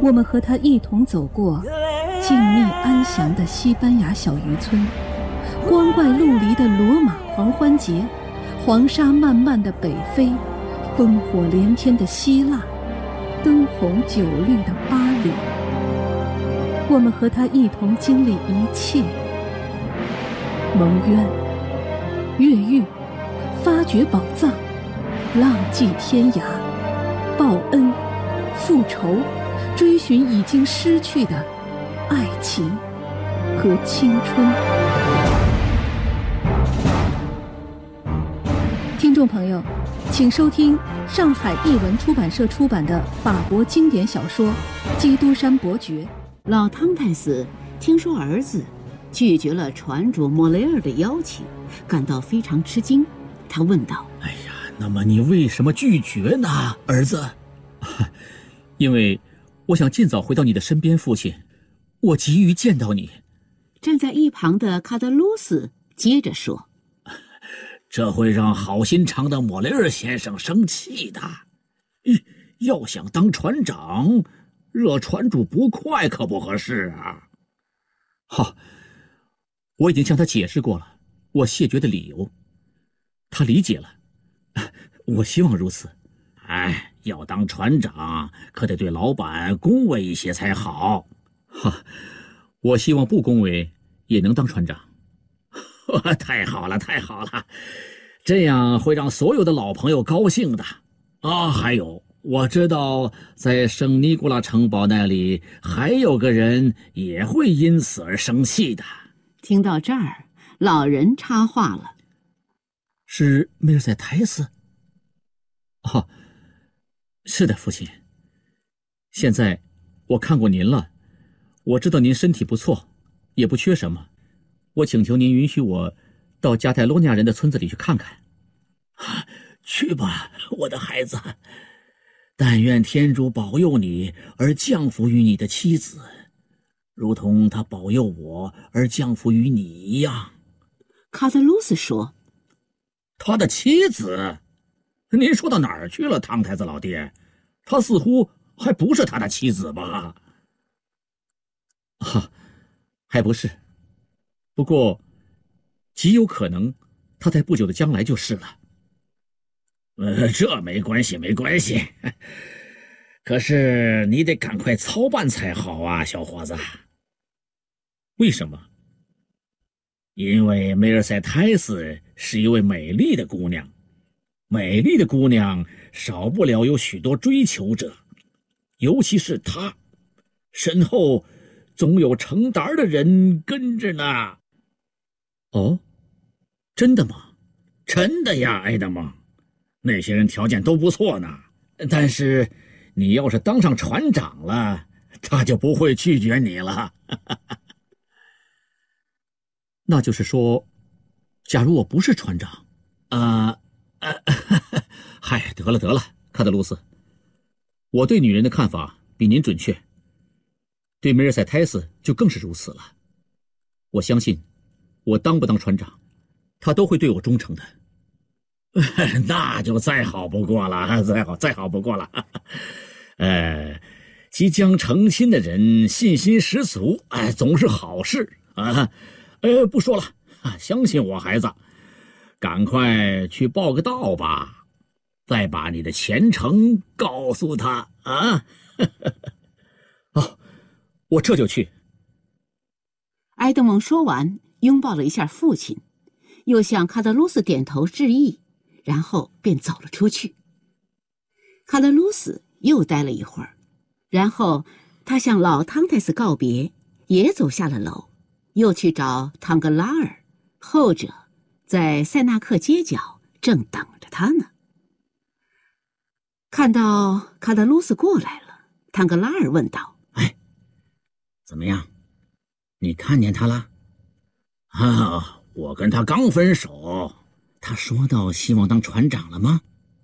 我们和他一同走过静谧安详的西班牙小渔村，光怪陆离的罗马狂欢节，黄沙漫漫的北非，烽火连天的希腊，灯红酒绿的巴黎。我们和他一同经历一切，蒙冤、越狱、发掘宝藏、浪迹天涯、报恩、复仇，追寻已经失去的爱情和青春。听众朋友，请收听上海译文出版社出版的法国经典小说《基督山伯爵》。 老汤太斯听说儿子拒绝了船主莫雷尔的邀请，感到非常吃惊。他问道： 哎呀，那么你为什么拒绝呢，儿子？因为我想尽早回到你的身边，父亲，我急于见到你。 站在一旁的卡德鲁斯接着说： 这会让好心肠的莫雷尔先生生气的。要想当船长，惹船主不快可不合适啊。好，我已经向他解释过了我谢绝的理由，他理解了，我希望如此。要当船长可得对老板恭维一些才好。我希望不恭维也能当船长。太好了，太好了，这样会让所有的老朋友高兴的。还有，我知道在圣尼古拉城堡那里还有个人也会因此而生气的。 听到这儿，老人插话了： 是梅尔塞泰斯？是的，父亲。现在我看过您了，我知道您身体不错，也不缺什么。我请求您允许我到加泰罗尼亚人的村子里去看看。去吧，我的孩子，但愿天主保佑你而降福于你的妻子，如同他保佑我而降福于你一样。 卡德鲁斯说： 他的妻子？您说到哪儿去了，汤太子老爹？他似乎还不是他的妻子吧？还不是。不过极有可能他在不久的将来就是了。这没关系，没关系。可是你得赶快操办才好啊，小伙子。为什么？因为梅尔塞泰斯是一位美丽的姑娘，美丽的姑娘少不了有许多追求者，尤其是她身后总有成胆的人跟着呢。真的吗？真的呀，埃德蒙。那些人条件都不错呢，但是你要是当上船长了，他就不会拒绝你了。那就是说，假如我不是船长，得了，卡德鲁斯，我对女人的看法比您准确，对梅尔塞泰斯就更是如此了。我相信，我当不当船长，他都会对我忠诚的。那就再好不过了，再好不过了。即将成亲的人信心十足，总是好事啊。不说了，相信我，孩子，赶快去报个到吧，再把你的前程告诉他啊。我这就去。 埃德蒙说完，拥抱了一下父亲，又向卡德鲁斯点头致意，然后便走了出去。卡德鲁斯又待了一会儿，然后他向老汤太斯告别，也走下了楼，又去找汤格拉尔，后者在塞纳克街角正等着他呢。看到卡德鲁斯过来了，汤格拉尔问道： 怎么样？你看见他了？我跟他刚分手。他说到希望当船长了吗？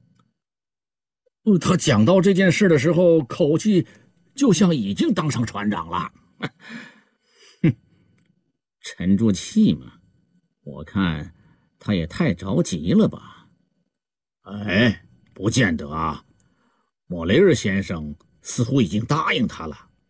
他讲到这件事的时候，口气就像已经当上船长了。沉住气嘛，我看他也太着急了吧。不见得啊。莫雷尔先生似乎已经答应他了，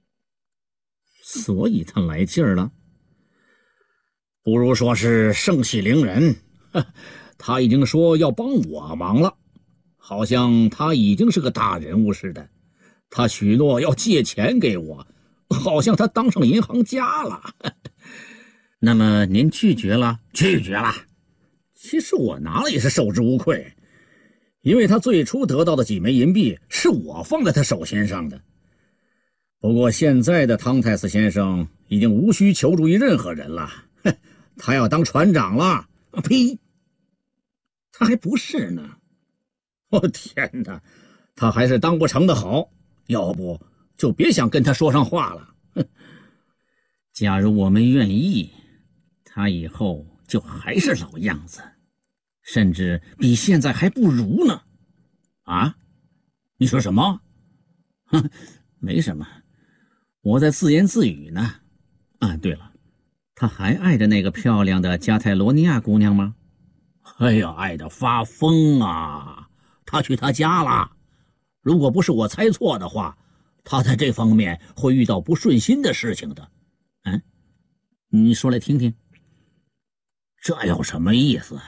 所以他来劲儿了。不如说是盛气凌人。他已经说要帮我忙了，好像他已经是个大人物似的。他许诺要借钱给我，好像他当上银行家了。那么您拒绝了？拒绝了。其实我拿了也是受之无愧，因为他最初得到的几枚银币是我放在他手心上的。不过现在的汤泰斯先生已经无需求助于任何人了，他要当船长了。呸！他还不是呢。我天哪，他还是当不成的好，要不就别想跟他说上话了。假如我们愿意，他以后就还是老样子，甚至比现在还不如呢。啊？你说什么？没什么，我在自言自语呢。啊，对了，他还爱着那个漂亮的加泰罗尼亚姑娘吗？哎呀，爱得发疯啊！他去他家了。如果不是我猜错的话，他在这方面会遇到不顺心的事情的。你说来听听。这有什么意思？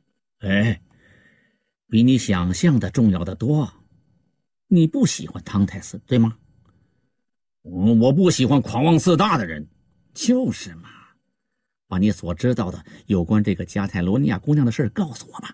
比你想象的重要的多。你不喜欢汤泰斯，对吗？我不喜欢狂妄自大的人。就是嘛。把你所知道的有关这个加泰罗尼亚姑娘的事告诉我吧。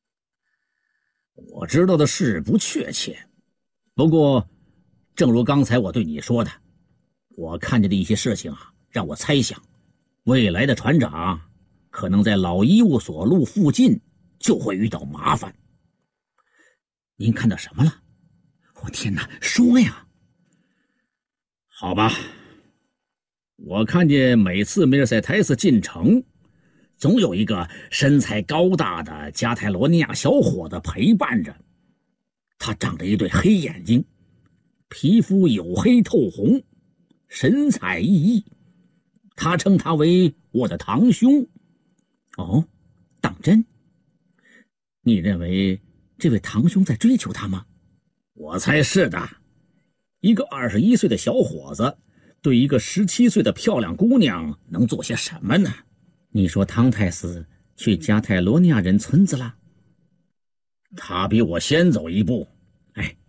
我知道的事不确切，不过正如刚才我对你说的，我看见的一些事情让我猜想，未来的船长可能在老医务所路附近就会遇到麻烦。您看到什么了？我天哪，说呀！好吧，我看见每次梅尔塞泰斯进城，总有一个身材高大的加泰罗尼亚小伙子陪伴着。他长着一对黑眼睛，皮肤黝黑透红，神采奕奕。他称他为我的堂兄。哦，当真？你认为这位堂兄在追求他吗？我猜是的。一个21岁的小伙子对一个17岁的漂亮姑娘能做些什么呢？你说汤泰斯去加泰罗尼亚人村子了？他比我先走一步。